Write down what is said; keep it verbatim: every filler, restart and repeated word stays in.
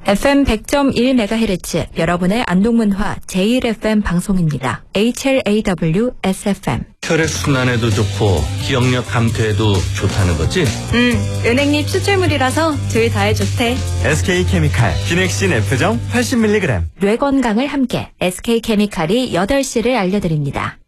에프엠 백 점 일 메가헤르츠 여러분의 안동문화 제일 에프엠 방송입니다. 에이치엘에이더블유-에스에프엠. 혈액순환에도 좋고 기억력 감퇴에도 좋다는 거지? 음, 은행잎 추출물이라서 둘 다에 좋대. 에스케이케미칼 기넥신 F정 팔십 밀리그램. 뇌 건강을 함께 에스케이케미칼이 여덟 시를 알려드립니다.